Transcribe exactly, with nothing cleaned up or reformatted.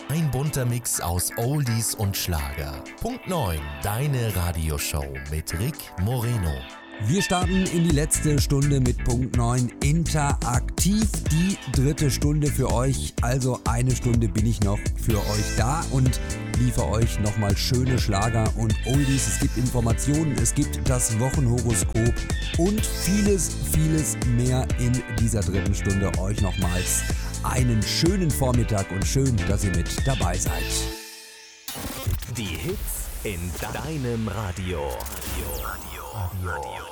Ein bunter Mix aus Oldies und Schlager. Punkt neun, deine Radioshow mit Rick Moreno. Wir starten in die letzte Stunde mit Punkt neun interaktiv. Die dritte Stunde für euch. Also eine Stunde bin ich noch für euch da und liefere euch nochmal schöne Schlager und Oldies. Es gibt Informationen, es gibt das Wochenhoroskop und vieles, vieles mehr in dieser dritten Stunde. Euch nochmals einen schönen Vormittag und schön, dass ihr mit dabei seid. Die Hits in deinem Radio. Radio. Radio. Radio.